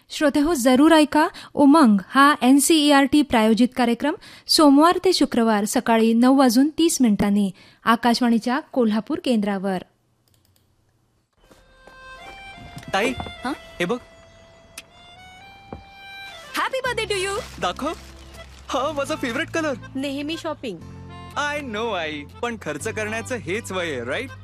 श्रोते हो, जरूर ऐका उमंग हा NCERT प्रायोजित कार्यक्रम सोमवार ते शुक्रवार सकाळी 9:30 आकाशवाणीच्या कोल्हापूर केंद्रावर. ताई, हे बघ. Happy birthday to you. दाखव. हा माझा फेवरेट कलर. नेहमी शॉपिंग. आय नो आई, पण खर्च करण्याचं हेच वय आहे, राईट?